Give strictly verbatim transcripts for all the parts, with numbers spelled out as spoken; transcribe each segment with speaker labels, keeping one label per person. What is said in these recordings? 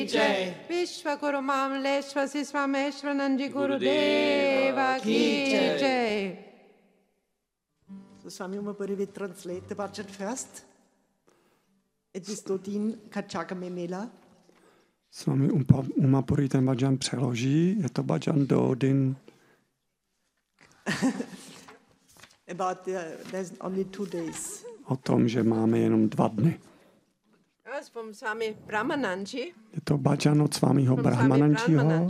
Speaker 1: Jai. Vishwaguru Mamleshwa Sisvameshwanandi Gurudeva Ki Jai.
Speaker 2: Så s vami bomo prvi translate bhajan first. Edistodin Kachaka Memela.
Speaker 3: S vámi Umapory ten bhajan přeloží. Je to bhajan do Odin.
Speaker 2: About uh, there's only two days.
Speaker 3: O tom, že máme jenom dva dny.
Speaker 1: From Swami Brahmananji.
Speaker 3: Je to bhajan od Swamiho Brahmananjiho.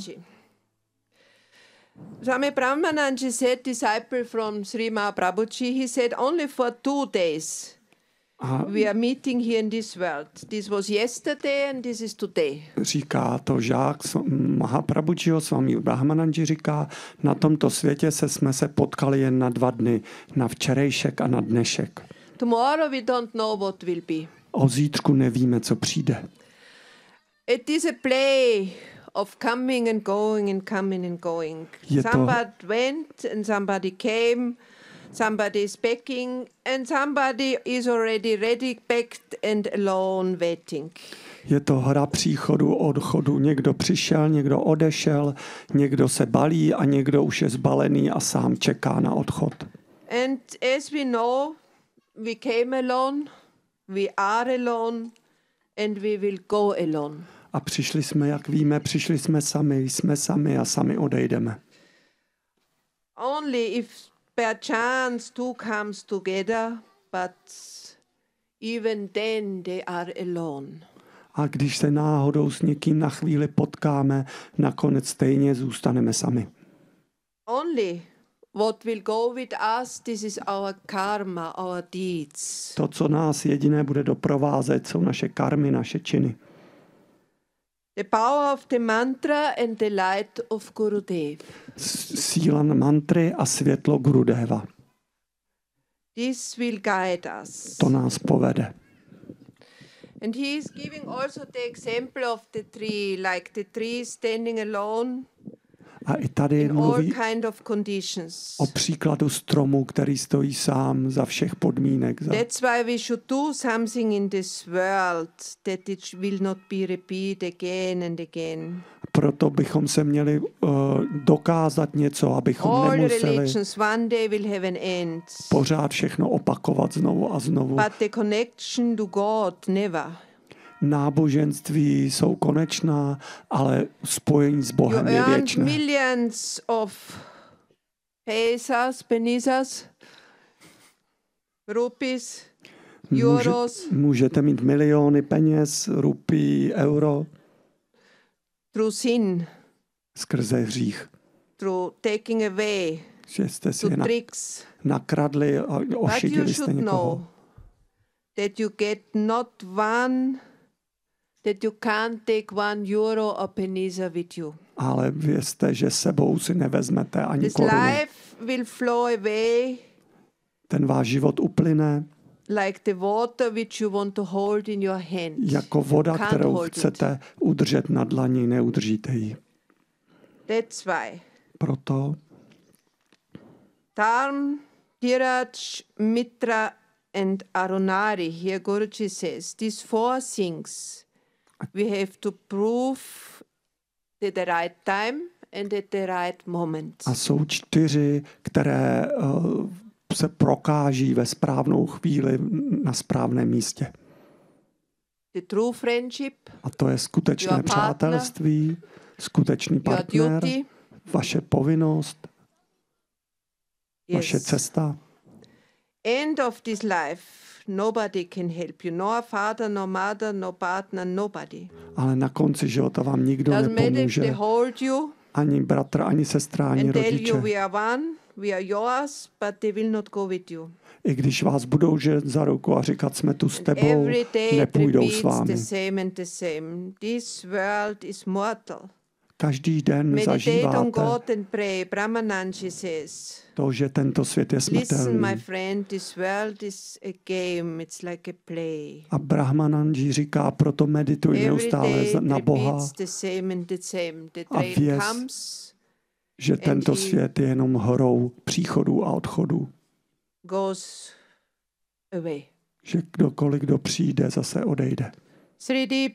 Speaker 1: Swami Brahmananji said, disciple from Sri Mahaprabhuji, he said, only for two days
Speaker 3: A
Speaker 1: we are meeting here in this world. This was yesterday and this is today.
Speaker 3: Říká to žák Mahaprabhujiho, Swami Brahmananji říká, na tomto světě se jsme se potkali jen na dva dny, na včerejšek a na dnešek.
Speaker 1: Tomorrow we don't know what will be.
Speaker 3: O zítřku nevíme, co přijde.
Speaker 1: It is a play of coming and going and coming and going.
Speaker 3: Je to-
Speaker 1: Somebody went and somebody came, somebody is backing and somebody is already ready, backed and alone waiting.
Speaker 3: Je to hra příchodu, odchodu. Někdo přišel, někdo odešel, někdo se balí a někdo už je zbalený a sám čeká na odchod.
Speaker 1: And as we know, we came alone, we are alone, and we will go alone.
Speaker 3: A přišli jsme, jak víme, přišli jsme sami, jsme sami a sami odejdeme.
Speaker 1: Only if per chance two comes together, but even then they are alone.
Speaker 3: A když se náhodou s někým na chvíli potkáme, nakonec stejně zůstaneme sami.
Speaker 1: Only what will go with us, this is our karma, our deeds.
Speaker 3: To, co nás jediné bude doprovázet, jsou naše karmy, naše činy.
Speaker 1: The power of the mantra and the light of Gurudev.
Speaker 3: S- Síla mantry a světlo Gurudeva.
Speaker 1: This will guide us.
Speaker 3: To nás povede.
Speaker 1: And he is giving also the example of the tree, like the tree standing alone
Speaker 3: A i tady
Speaker 1: in all
Speaker 3: mluví
Speaker 1: kind of conditions.
Speaker 3: o příkladu stromu, který stojí sám za všech podmínek. Za...
Speaker 1: That's why we should do something in this world that it will not be repeat again and again.
Speaker 3: Proto bychom se měli uh, dokázat něco, abychom
Speaker 1: All
Speaker 3: nemuseli
Speaker 1: religions one day will have an end,
Speaker 3: pořád všechno opakovat znovu a znovu.
Speaker 1: but the connection to God never.
Speaker 3: Náboženství jsou konečná, ale spojení s
Speaker 1: You
Speaker 3: Bohem je
Speaker 1: earned
Speaker 3: věčné.
Speaker 1: millions of pesos, penisas, rupees,
Speaker 3: Může,
Speaker 1: euros
Speaker 3: můžete mít miliony peněz, rupí, euro
Speaker 1: through sin,
Speaker 3: skrze hřích.
Speaker 1: through taking away,
Speaker 3: Že jste si
Speaker 1: through
Speaker 3: je na,
Speaker 1: tricks.
Speaker 3: nakradli a
Speaker 1: But you
Speaker 3: ošidili jste
Speaker 1: should
Speaker 3: někoho.
Speaker 1: know that you get not one, that you can't take one euro or penisa with you.
Speaker 3: Ale vězte, že sebou si nevezmete ani
Speaker 1: This
Speaker 3: korunu.
Speaker 1: life will flow away
Speaker 3: Ten váš život uplyne
Speaker 1: like the water which you want to hold in your hand.
Speaker 3: jako voda,
Speaker 1: Can't
Speaker 3: kterou
Speaker 1: hold it.
Speaker 3: chcete udržet na dlani, neudržíte ji.
Speaker 1: That's why
Speaker 3: Proto
Speaker 1: Dharm, Dhiraj, Mitra and Arunari, here Guruji says, these four things we have to prove at the right time and at the right moment.
Speaker 3: a jsou čtyři, které uh, se prokáží ve správnou chvíli na správném místě.
Speaker 1: The true friendship,
Speaker 3: A to je skutečné
Speaker 1: Your partner,
Speaker 3: přátelství, skutečný
Speaker 1: your
Speaker 3: partner,
Speaker 1: duty,
Speaker 3: vaše povinnost, vaše
Speaker 1: yes.
Speaker 3: cesta.
Speaker 1: End of this life, nobody can help you. No father, no mother, no partner, nobody.
Speaker 3: Ale na konci života vám nikdo
Speaker 1: Doesn't matter if they
Speaker 3: nepomůže.
Speaker 1: hold you
Speaker 3: Ani bratr, ani sestra, ani
Speaker 1: and tell you
Speaker 3: rodiče.
Speaker 1: we are one, we are yours, but they will not go with you.
Speaker 3: I když vás budou žet za ruku a říkat, jsme tu s tebou,
Speaker 1: Every day it
Speaker 3: nepůjdou s
Speaker 1: repeats
Speaker 3: vámi.
Speaker 1: the same and the same. This world is mortal.
Speaker 3: Každý den
Speaker 1: Meditate on
Speaker 3: zažíváte
Speaker 1: God and pray. Brahmananji says,
Speaker 3: to, že tento svět je
Speaker 1: listen, my
Speaker 3: smrtelný.
Speaker 1: friend, this world is a game. It's like a play.
Speaker 3: A Brahmananji říká, proto medituj
Speaker 1: Every
Speaker 3: neustále
Speaker 1: day
Speaker 3: za-
Speaker 1: it
Speaker 3: na Boha,
Speaker 1: repeats the same and the same. The
Speaker 3: A
Speaker 1: train
Speaker 3: věz,
Speaker 1: comes,
Speaker 3: že tento
Speaker 1: he-
Speaker 3: svět je jenom horou příchodů a odchodů.
Speaker 1: goes away.
Speaker 3: Že kdokoliv, kdo přijde, zase odejde.
Speaker 1: Sridip